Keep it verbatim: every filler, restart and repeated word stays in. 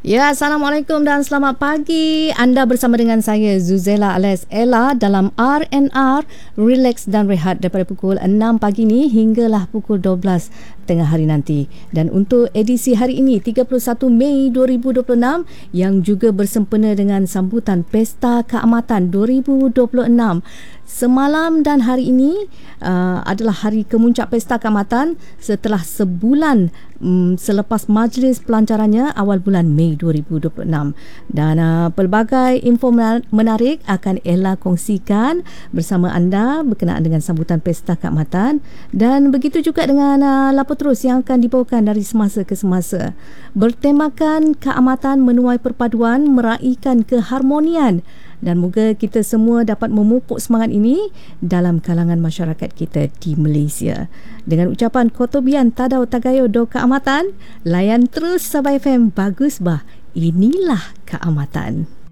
Ya, Assalamualaikum dan selamat pagi. Anda bersama dengan saya Zuzela alias Ella dalam R and R Relax dan Rehat daripada pukul enam pagi ni hinggalah pukul dua belas tengah hari nanti. Dan untuk edisi hari ini tiga puluh satu Mei dua ribu dua puluh enam yang juga bersempena dengan sambutan Pesta Keamatan dua ribu dua puluh enam. Semalam dan hari ini uh, adalah hari kemuncak Pesta Keamatan setelah sebulan um, selepas majlis pelancarannya awal bulan Mei dua ribu dua puluh enam. Dan uh, pelbagai info menarik akan Ella kongsikan bersama anda berkenaan dengan sambutan Pesta Keamatan, dan begitu juga dengan uh, lapor terus yang akan dibawakan dari semasa ke semasa. Bertemakan keamatan menuai perpaduan, meraihkan keharmonian, dan moga kita semua dapat memupuk semangat ini dalam kalangan masyarakat kita di Malaysia. Dengan ucapan Kotobian Tadau Tagayo Do Keamatan, layan terus Sabah F M. Bagus bah, inilah keamatan.